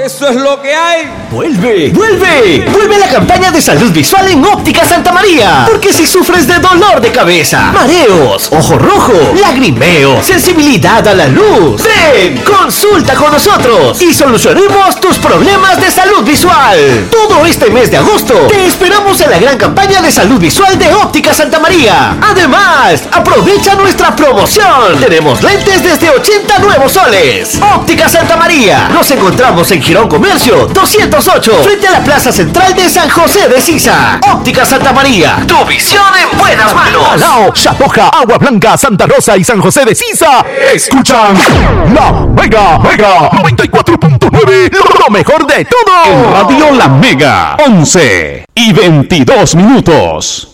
eso es lo que hay. ¡Vuelve! ¡Vuelve la campaña de salud visual en Óptica Santa María! Porque si sufres de dolor de cabeza, mareos, ojo rojo, lagrimeo, sensibilidad a la luz, ven, consulta con nosotros y solucionemos tus problemas de salud visual. Todo este mes de agosto te esperamos en la gran campaña de salud visual de Óptica Santa María. Además, aprovecha nuestra promoción. Tenemos lentes desde 80 nuevos soles. Óptica Santa María. Nos encontramos en Girón Comercio 208, frente a la Plaza Central de San José de Sisa. Óptica Santa María. Tu visión en buenas manos. Alao, Chatoja, Agua Blanca, Santa Rosa y San José de Sisa. Escuchan La Mega 94.9. Lo mejor de todo. En Radio La Mega. 11:22.